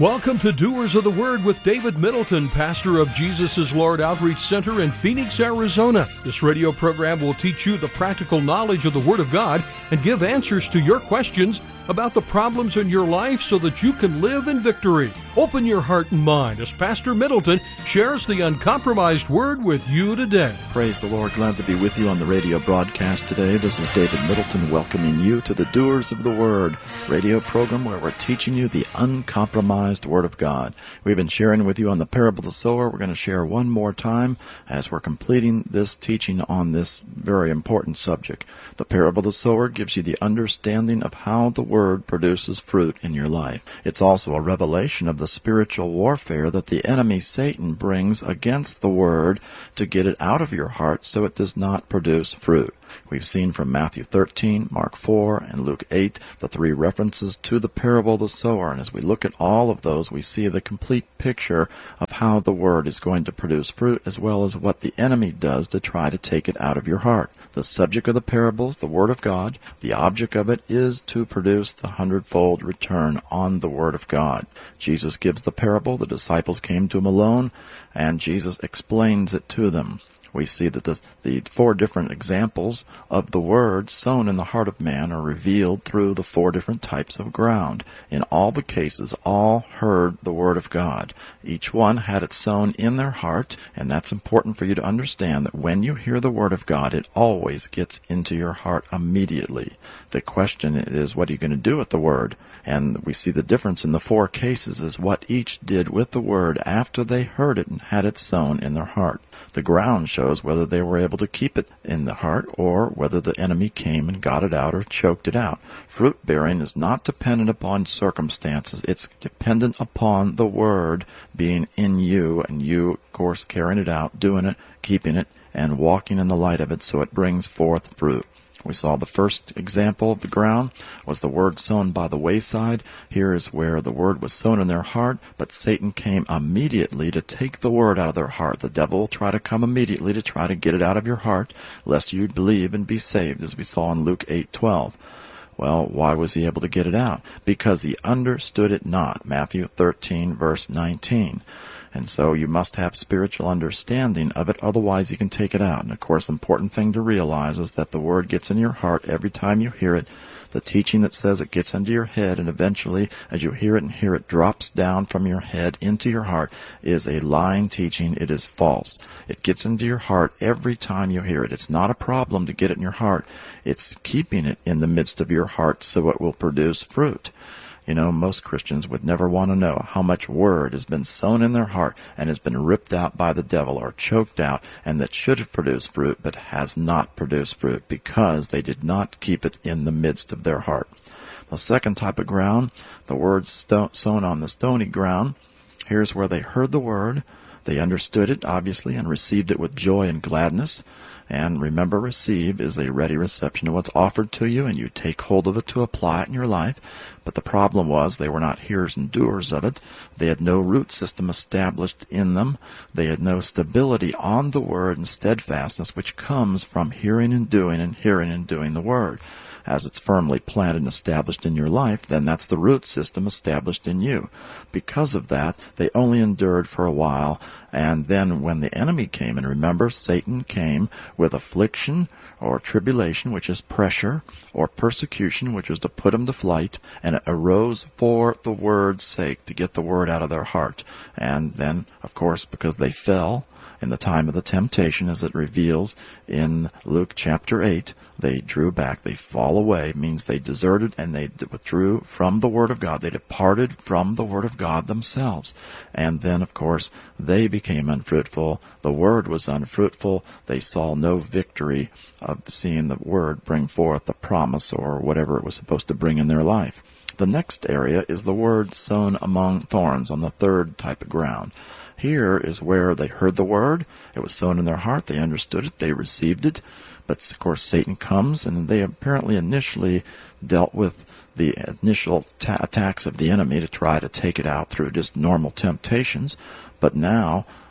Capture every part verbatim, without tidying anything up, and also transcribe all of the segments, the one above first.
Welcome to Doers of the Word with David Middleton, pastor of Jesus is Lord Outreach Center in Phoenix, Arizona. This radio program will teach you the practical knowledge of the Word of God and give answers to your questions about the problems in your life so that you can live in victory. Open your heart and mind as Pastor Middleton shares the uncompromised Word with you today. Praise the Lord. Glad to be with you on the radio broadcast today. This is David Middleton welcoming you to the Doers of the Word radio program where we're teaching you the uncompromised Word of God. We've been sharing with you on the parable of the sower. We're going to share one more time as we're completing this teaching on this very important subject. The parable of the sower gives you the understanding of how the Word produces fruit in your life. It's also a revelation of the spiritual warfare that the enemy Satan brings against the Word to get it out of your heart so it does not produce fruit. We've seen from Matthew thirteen, Mark four, and Luke eight the three references to the parable of the sower. And as we look at all of those, we see the complete picture of how the Word is going to produce fruit, as well as what the enemy does to try to take it out of your heart. The subject of the parables, the Word of God. The object of it is to produce the hundredfold return on the Word of God. Jesus gives the parable. The disciples came to him alone, and Jesus explains it to them. We see that the, the four different examples of the Word sown in the heart of man are revealed through the four different types of ground. In all the cases, all heard the Word of God. Each one had it sown in their heart, and that's important for you to understand that when you hear the Word of God, it always gets into your heart immediately. The question is, what are you going to do with the Word? And we see the difference in the four cases is what each did with the Word after they heard it and had it sown in their heart. The ground shows whether they were able to keep it in the heart or whether the enemy came and got it out or choked it out. Fruit bearing is not dependent upon circumstances. It's dependent upon the Word being in you and you, of course, carrying it out, doing it, keeping it, and walking in the light of it so it brings forth fruit. We saw the first example of the ground was the Word sown by the wayside. Here is where the Word was sown in their heart, but Satan came immediately to take the Word out of their heart. The devil will try to come immediately to try to get it out of your heart, lest you believe and be saved, as we saw in Luke eight twelve. Well, why was he able to get it out? Because he understood it not. Matthew thirteen, verse nineteen. And so you must have spiritual understanding of it, otherwise you can take it out. And of course, the important thing to realize is that the Word gets in your heart every time you hear it. The teaching that says it gets into your head, and eventually, as you hear it and hear it, drops down from your head into your heart, is a lying teaching. It is false. It gets into your heart every time you hear it. It's not a problem to get it in your heart. It's keeping it in the midst of your heart so it will produce fruit. You know, most Christians would never want to know how much Word has been sown in their heart and has been ripped out by the devil or choked out, and that should have produced fruit but has not produced fruit because they did not keep it in the midst of their heart. The second type of ground, the Word sto- sown on the stony ground. Here's where they heard the Word. They understood it, obviously, and received it with joy and gladness. And remember, receive is a ready reception of what's offered to you, and you take hold of it to apply it in your life. But the problem was they were not hearers and doers of it. They had no root system established in them. They had no stability on the Word and steadfastness, which comes from hearing and doing and hearing and doing the Word. As it's firmly planted and established in your life, then that's the root system established in you. Because of that, they only endured for a while, and then when the enemy came, and remember, Satan came with affliction or tribulation, which is pressure, or persecution, which was to put them to flight, and it arose for the Word's sake, to get the Word out of their heart. And then, of course, because they fell in the time of the temptation, as it reveals in Luke chapter eight, they drew back. They fall away, means they deserted and they withdrew from the Word of God. They departed from the Word of God themselves. And then, of course, they became unfruitful. The Word was unfruitful. They saw no victory of seeing the Word bring forth the promise or whatever it was supposed to bring in their life. The next area is the Word sown among thorns, on the third type of ground. Here is where they heard the Word. It was sown in their heart. They understood it. They received it. But, of course, Satan comes, and they apparently initially dealt with the initial ta- attacks of the enemy to try to take it out through just normal temptations. But now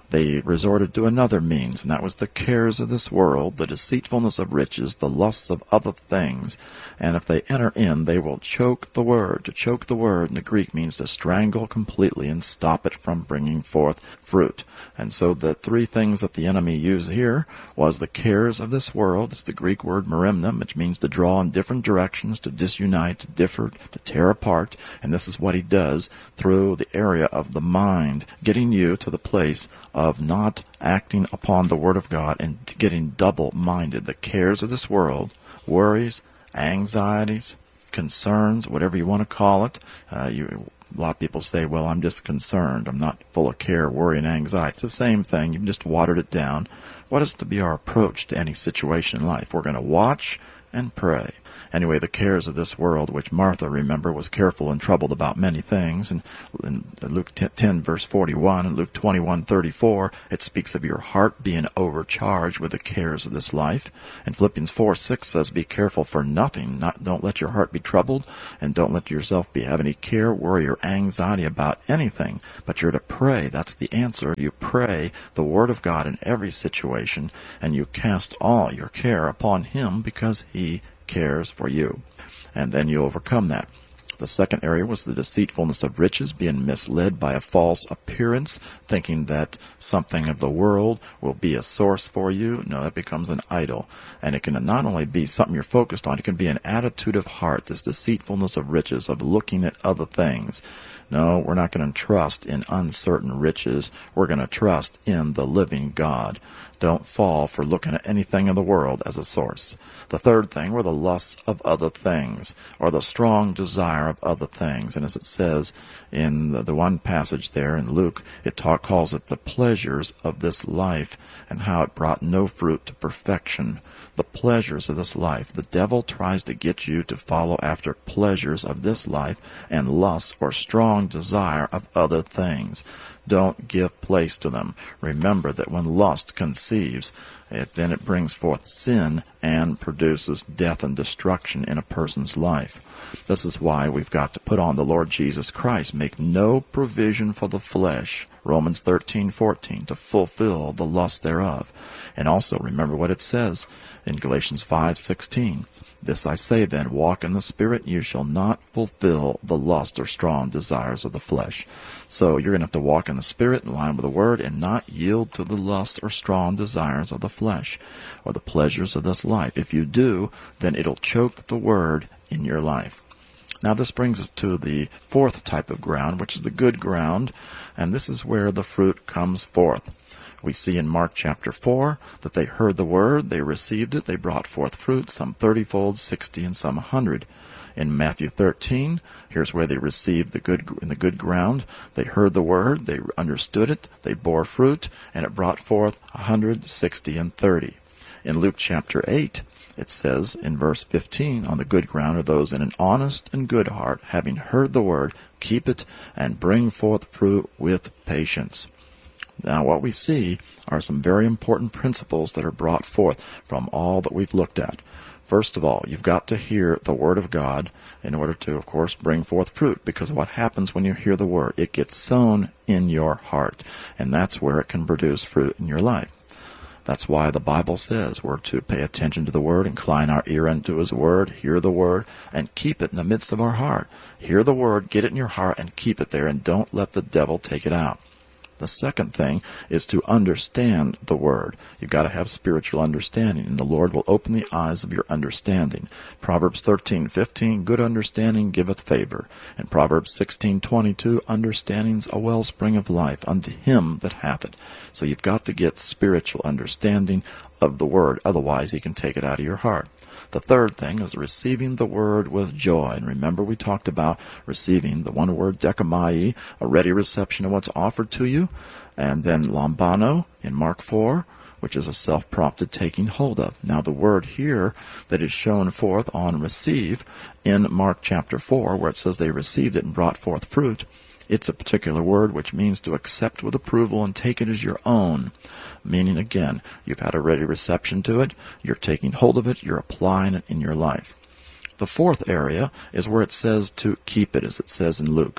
they resorted to another means, and that was the cares of this world, the deceitfulness of riches, the lusts of other things. And if they enter in, they will choke the word. To choke the word in the Greek means to strangle completely and stop it from bringing forth fruit. And so the three things that the enemy used here was the cares of this world. It's the Greek word merimna, which means to draw in different directions, to disunite, to differ, to tear apart. And this is what he does through the area of the mind, getting you to the place of not acting upon the Word of God and getting double-minded. The cares of this world, worries, anxieties, concerns, whatever you want to call it. Uh, you, a lot of people say, well, I'm just concerned. I'm not full of care, worry, and anxiety. It's the same thing. You've just watered it down. What is to be our approach to any situation in life? We're going to watch and pray. Anyway, the cares of this world, which Martha, remember, was careful and troubled about many things. And in Luke ten, verse forty-one, and Luke twenty-one, thirty-four, it speaks of your heart being overcharged with the cares of this life. And Philippians four, six says, be careful for nothing. Not, don't let your heart be troubled, and don't let yourself be have any care, worry, or anxiety about anything. But you're to pray. That's the answer. You pray the Word of God in every situation, and you cast all your care upon Him because He cares for you, and then you overcome that. The second area was the deceitfulness of riches, being misled by a false appearance, thinking that something of the world will be a source for you. No, that becomes an idol. And it can not only be something you're focused on, it can be an attitude of heart, this deceitfulness of riches, of looking at other things. No, we're not going to trust in uncertain riches. We're going to trust in the living God. Don't fall for looking at anything in the world as a source. The third thing were the lusts of other things, or the strong desire of other things. And as it says in the, the one passage there in Luke, it talk, calls it the pleasures of this life, and how it brought no fruit to perfection. The pleasures of this life. The devil tries to get you to follow after pleasures of this life and lusts or strong desire of other things. Don't give place to them. Remember that when lust conceives, it, then it brings forth sin and produces death and destruction in a person's life. This is why we've got to put on the Lord Jesus Christ. Make no provision for the flesh. Romans thirteen fourteen, to fulfill the lust thereof. And also remember what it says in Galatians five sixteen. This I say then, walk in the Spirit, you shall not fulfill the lust or strong desires of the flesh. So you're going to have to walk in the Spirit in line with the Word and not yield to the lust or strong desires of the flesh or the pleasures of this life. If you do, then it'll choke the Word in your life. Now this brings us to the fourth type of ground, which is the good ground, and this is where the fruit comes forth. We see in Mark chapter four that they heard the word, they received it, they brought forth fruit, some thirty-fold, sixty, and some a hundred. In Matthew thirteen, here's where they received the good in the good ground. They heard the word, they understood it, they bore fruit, and it brought forth a hundred, sixty, and thirty. In Luke chapter eight, it says in verse fifteen, on the good ground are those in an honest and good heart, having heard the word, keep it, and bring forth fruit with patience. Now, what we see are some very important principles that are brought forth from all that we've looked at. First of all, you've got to hear the Word of God in order to, of course, bring forth fruit, because what happens when you hear the Word? It gets sown in your heart, and that's where it can produce fruit in your life. That's why the Bible says we're to pay attention to the Word, incline our ear unto His Word, hear the Word, and keep it in the midst of our heart. Hear the Word, get it in your heart, and keep it there, and don't let the devil take it out. The second thing is to understand the Word. You've got to have spiritual understanding, and the Lord will open the eyes of your understanding. Proverbs thirteen fifteen, good understanding giveth favor. And Proverbs sixteen twenty-two, understanding's a wellspring of life unto him that hath it. So you've got to get spiritual understanding of the Word, otherwise he can take it out of your heart. The third thing is receiving the Word with joy. And remember, we talked about receiving the one word, dekamai, a ready reception of what's offered to you. And then lambano in Mark four, which is a self-prompted taking hold of. Now, the word here that is shown forth on receive in Mark chapter four, where it says they received it and brought forth fruit, it's a particular word which means to accept with approval and take it as your own. Meaning, again, you've had a ready reception to it, you're taking hold of it, you're applying it in your life. The fourth area is where it says to keep it, as it says in Luke.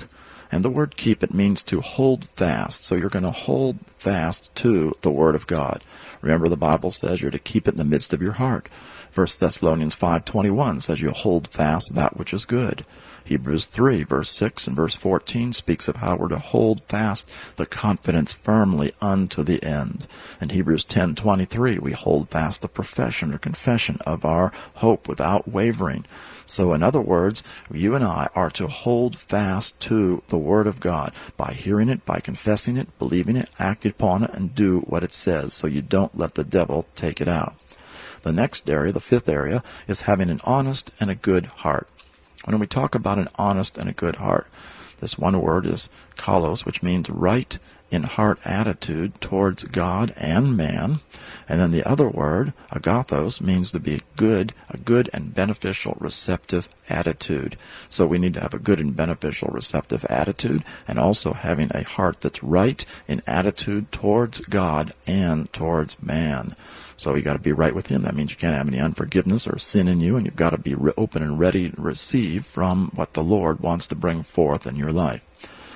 And the word keep it means to hold fast. So you're going to hold fast to the Word of God. Remember, the Bible says you're to keep it in the midst of your heart. First Thessalonians five twenty-one says you'll hold fast that which is good. Hebrews three, verse six and verse fourteen speaks of how we're to hold fast the confidence firmly unto the end. In Hebrews ten twenty-three, we hold fast the profession or confession of our hope without wavering. So in other words, you and I are to hold fast to the Word of God by hearing it, by confessing it, believing it, act upon it, and do what it says, so you don't let the devil take it out. The next area, the fifth area, is having an honest and a good heart. When we talk about an honest and a good heart, this one word is kalos, which means right in heart attitude towards God and man. And then the other word, agathos, means to be good, a good and beneficial receptive attitude. So we need to have a good and beneficial receptive attitude, and also having a heart that's right in attitude towards God and towards man. So you got to be right with Him. That means you can't have any unforgiveness or sin in you, and you've got to be re- open and ready to receive from what the Lord wants to bring forth in your life.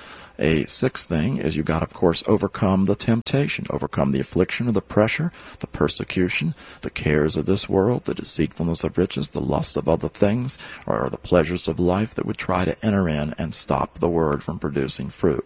A sixth thing is you've got to, of course, overcome the temptation, overcome the affliction or the pressure, the persecution, the cares of this world, the deceitfulness of riches, the lusts of other things, or the pleasures of life that would try to enter in and stop the Word from producing fruit.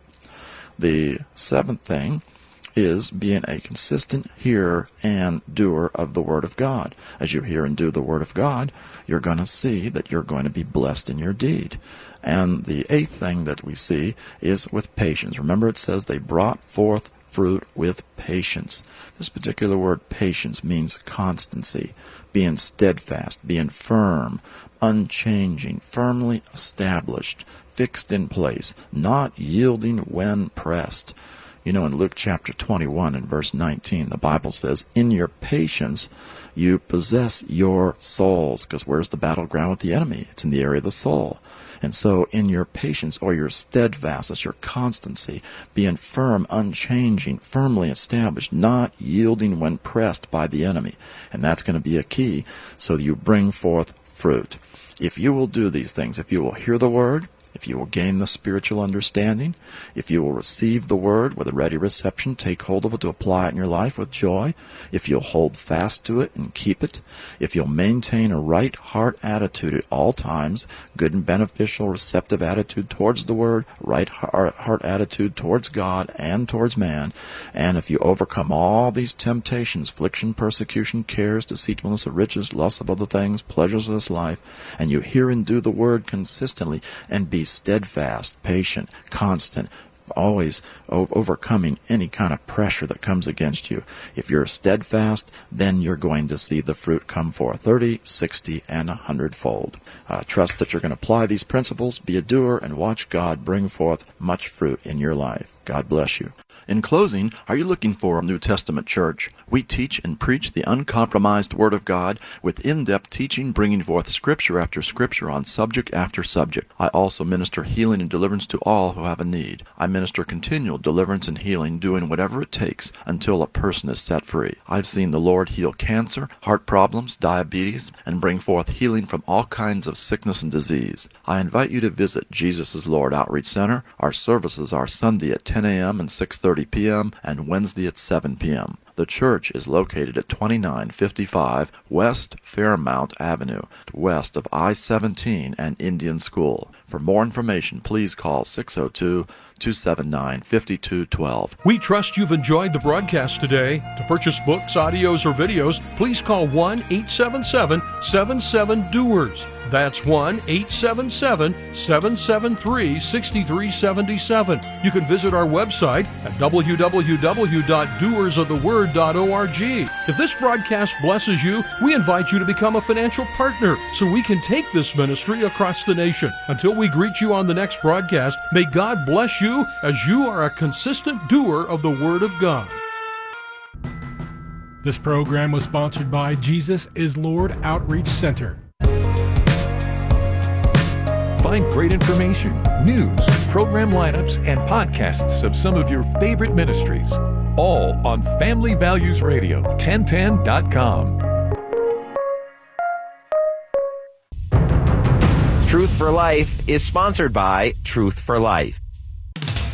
The seventh thing is being a consistent hearer and doer of the Word of God. As you hear and do the Word of God, you're going to see that you're going to be blessed in your deed. And the eighth thing that we see is with patience. Remember, it says they brought forth fruit with patience. This particular word, patience, means constancy, being steadfast, being firm, unchanging, firmly established, fixed in place, not yielding when pressed. You know, in Luke chapter twenty-one and verse nineteen, the Bible says, in your patience you possess your souls. Because where's the battleground with the enemy? It's in the area of the soul. And so in your patience, or your steadfastness, your constancy, being firm, unchanging, firmly established, not yielding when pressed by the enemy. And that's going to be a key, so that you bring forth fruit. If you will do these things, if you will hear the Word, if you will gain the spiritual understanding, if you will receive the Word with a ready reception, take hold of it to apply it in your life with joy, if you'll hold fast to it and keep it, if you'll maintain a right heart attitude at all times, good and beneficial receptive attitude towards the Word, right heart, heart attitude towards God and towards man, and if you overcome all these temptations, affliction, persecution, cares, deceitfulness of riches, lusts of other things, pleasures of this life, and you hear and do the Word consistently, and be steadfast, patient, constant, always o- overcoming any kind of pressure that comes against you. If you're steadfast, then you're going to see the fruit come forth thirty, sixty, and a hundredfold. Uh, trust that you're going to apply these principles, be a doer, and watch God bring forth much fruit in your life. God bless you. In closing, are you looking for a New Testament church? We teach and preach the uncompromised Word of God with in-depth teaching, bringing forth Scripture after Scripture on subject after subject. I also minister healing and deliverance to all who have a need. I minister continual deliverance and healing, doing whatever it takes until a person is set free. I've seen the Lord heal cancer, heart problems, diabetes, and bring forth healing from all kinds of sickness and disease. I invite you to visit Jesus is Lord Outreach Center. Our services are Sunday at ten a.m. and six thirty p.m. and Wednesday at seven p.m. The church is located at twenty-nine fifty-five West Fairmount Avenue, west of I seventeen and Indian School. For more information, please call six oh two, two seven nine, five two one two. We trust you've enjoyed the broadcast today. To purchase books, audios, or videos, please call one eight seven seven, seven seven, D O E R S. That's one eight seven seven, seven seven three, six three seven seven. You can visit our website at w w w dot doers of the word dot org. If this broadcast blesses you, we invite you to become a financial partner so we can take this ministry across the nation. Until we greet you on the next broadcast, may God bless you as you are a consistent doer of the Word of God. This program was sponsored by Jesus is Lord Outreach Center. Find great information, news, program lineups, and podcasts of some of your favorite ministries, all on Family Values Radio, ten ten dot com. Truth for Life is sponsored by Truth for Life.